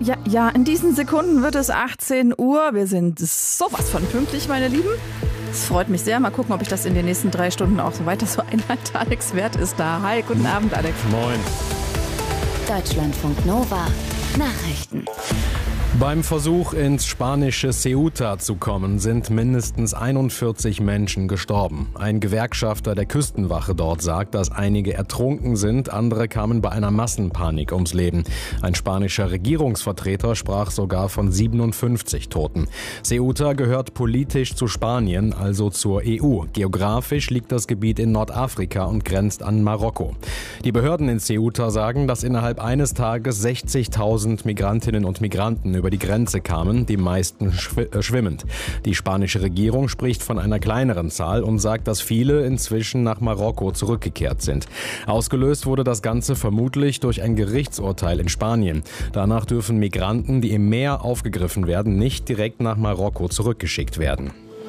Ja, in diesen Sekunden wird es 18 Uhr. Wir sind sowas von pünktlich, meine Lieben. Es freut mich sehr. Mal gucken, ob ich das in den nächsten 3 Stunden auch so weiter so einhalte. Alex Wert ist da. Hi, guten Abend, Alex. Moin. Deutschlandfunk Nova. Nachrichten. Beim Versuch, ins spanische Ceuta zu kommen, sind mindestens 41 Menschen gestorben. Ein Gewerkschafter der Küstenwache dort sagt, dass einige ertrunken sind, andere kamen bei einer Massenpanik ums Leben. Ein spanischer Regierungsvertreter sprach sogar von 57 Toten. Ceuta gehört politisch zu Spanien, also zur EU. Geografisch liegt das Gebiet in Nordafrika und grenzt an Marokko. Die Behörden in Ceuta sagen, dass innerhalb eines Tages 60.000 Migrantinnen und Migranten über die Grenze kamen, die meisten schwimmend. Die spanische Regierung spricht von einer kleineren Zahl und sagt, dass viele inzwischen nach Marokko zurückgekehrt sind. Ausgelöst wurde das Ganze vermutlich durch ein Gerichtsurteil in Spanien. Danach dürfen Migranten, die im Meer aufgegriffen werden, nicht direkt nach Marokko zurückgeschickt werden.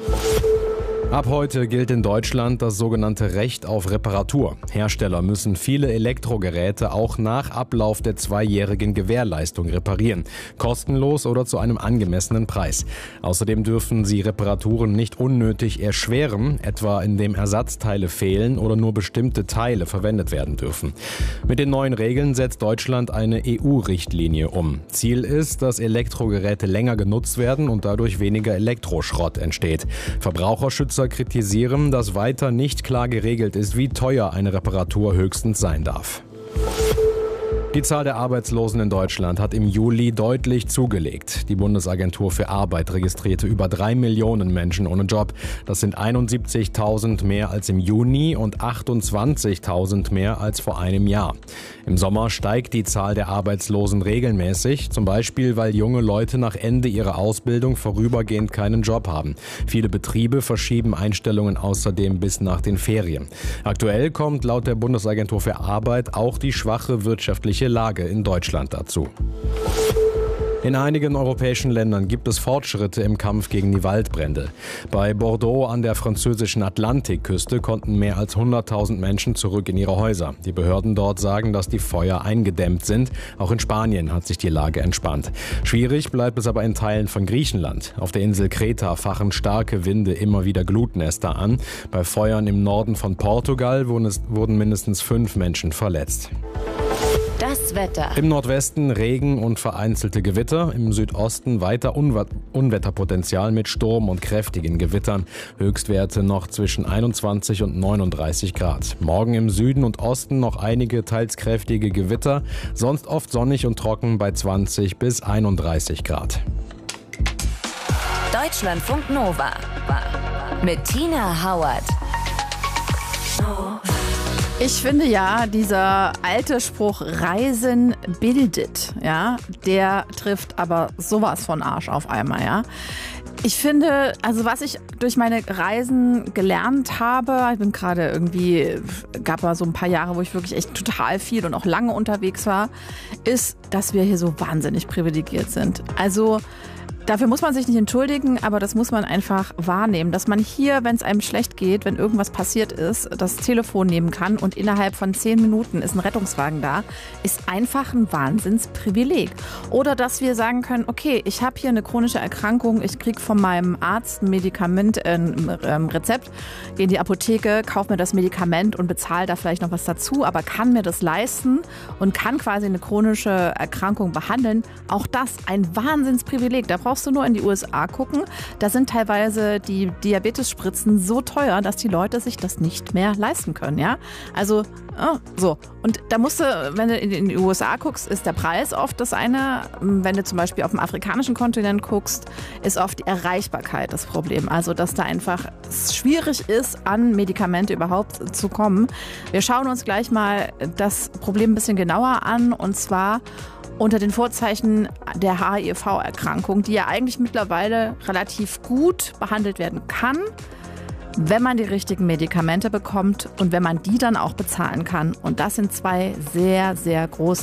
Ab heute gilt in Deutschland das sogenannte Recht auf Reparatur. Hersteller müssen viele Elektrogeräte auch nach Ablauf der 2-jährigen Gewährleistung reparieren. Kostenlos oder zu einem angemessenen Preis. Außerdem dürfen sie Reparaturen nicht unnötig erschweren, etwa indem Ersatzteile fehlen oder nur bestimmte Teile verwendet werden dürfen. Mit den neuen Regeln setzt Deutschland eine EU-Richtlinie um. Ziel ist, dass Elektrogeräte länger genutzt werden und dadurch weniger Elektroschrott entsteht. Verbraucherschützer kritisieren, dass weiter nicht klar geregelt ist, wie teuer eine Reparatur höchstens sein darf. Die Zahl der Arbeitslosen in Deutschland hat im Juli deutlich zugelegt. Die Bundesagentur für Arbeit registrierte über 3 Millionen Menschen ohne Job. Das sind 71.000 mehr als im Juni und 28.000 mehr als vor einem Jahr. Im Sommer steigt die Zahl der Arbeitslosen regelmäßig, zum Beispiel, weil junge Leute nach Ende ihrer Ausbildung vorübergehend keinen Job haben. Viele Betriebe verschieben Einstellungen außerdem bis nach den Ferien. Aktuell kommt laut der Bundesagentur für Arbeit auch die schwache wirtschaftliche Lage in Deutschland dazu. In einigen europäischen Ländern gibt es Fortschritte im Kampf gegen die Waldbrände. Bei Bordeaux an der französischen Atlantikküste konnten mehr als 100.000 Menschen zurück in ihre Häuser. Die Behörden dort sagen, dass die Feuer eingedämmt sind. Auch in Spanien hat sich die Lage entspannt. Schwierig bleibt es aber in Teilen von Griechenland. Auf der Insel Kreta fachen starke Winde immer wieder Glutnester an. Bei Feuern im Norden von Portugal wurden mindestens 5 Menschen verletzt. Das Wetter. Im Nordwesten Regen und vereinzelte Gewitter. Im Südosten weiter Unwetterpotenzial mit Sturm und kräftigen Gewittern. Höchstwerte noch zwischen 21 und 39 Grad. Morgen im Süden und Osten noch einige teils kräftige Gewitter. Sonst oft sonnig und trocken bei 20 bis 31 Grad. Deutschlandfunk Nova. Mit Tina Hauert. Ich finde ja, dieser alte Spruch Reisen bildet, ja, der trifft aber sowas von Arsch auf einmal, ja. Ich finde, also was ich durch meine Reisen gelernt habe, ich bin gerade irgendwie, gab mal so ein paar Jahre, wo ich wirklich echt total viel und auch lange unterwegs war, ist, dass wir hier so wahnsinnig privilegiert sind. Also dafür muss man sich nicht entschuldigen, aber das muss man einfach wahrnehmen, dass man hier, wenn es einem schlecht geht, wenn irgendwas passiert ist, das Telefon nehmen kann und innerhalb von 10 Minuten ist ein Rettungswagen da, ist einfach ein Wahnsinnsprivileg. Oder dass wir sagen können, okay, ich habe hier eine chronische Erkrankung, ich kriege von meinem Arzt ein Medikament, ein Rezept, gehe in die Apotheke, kaufe mir das Medikament und bezahle da vielleicht noch was dazu, aber kann mir das leisten und kann quasi eine chronische Erkrankung behandeln. Auch das ein Wahnsinnsprivileg. Da brauchst du nur in die USA gucken. Da sind teilweise die Diabetesspritzen so teuer, dass die Leute sich das nicht mehr leisten können. Ja? Also so. Und da musst du, wenn du in die USA guckst, ist der Preis oft das eine. Wenn du zum Beispiel auf dem afrikanischen Kontinent guckst, ist oft die Erreichbarkeit das Problem. Also, dass da einfach es schwierig ist, an Medikamente überhaupt zu kommen. Wir schauen uns gleich mal das Problem ein bisschen genauer an, und zwar unter den Vorzeichen der HIV-Erkrankung, die ja eigentlich mittlerweile relativ gut behandelt werden kann, wenn man die richtigen Medikamente bekommt und wenn man die dann auch bezahlen kann. Und das sind 2 sehr, sehr große